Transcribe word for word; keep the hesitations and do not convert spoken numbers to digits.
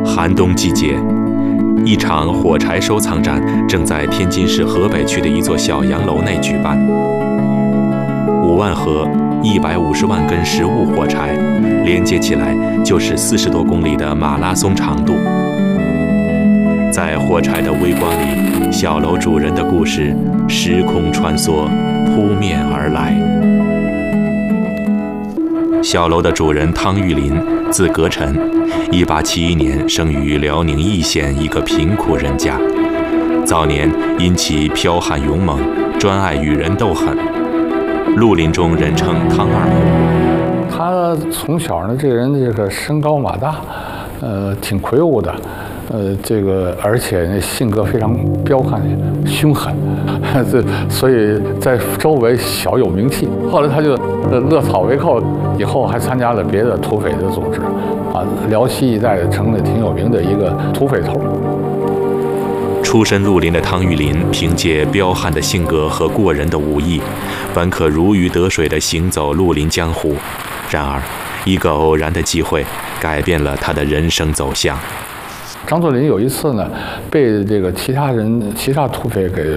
寒冬季节，一场火柴收藏展正在天津市河北区的一座小洋楼内举办。五万盒、一百五十万根实物火柴，连接起来就是四十多公里的马拉松长度。在火柴的微光里，小楼主人的故事时空穿梭，扑面而来。小楼的主人汤玉林，字格臣，一八七一年生于辽宁义县一个贫苦人家。早年因其剽悍勇猛，专爱与人斗狠，绿林中人称汤二虎。 他从小呢，这个人这个身高马大，呃，挺魁梧的。呃，这个而且呢，性格非常彪悍、凶狠，这所以在周围小有名气。后来他就呃落草为寇，以后还参加了别的土匪的组织，啊，辽西一带成了挺有名的一个土匪头。 出身绿林的汤玉林，凭借彪悍的性格和过人的武艺，本可如鱼得水地行走绿林江湖。然而，一个偶然的机会，改变了他的人生走向。 张作霖有一次呢，被这个其他人、其他土匪给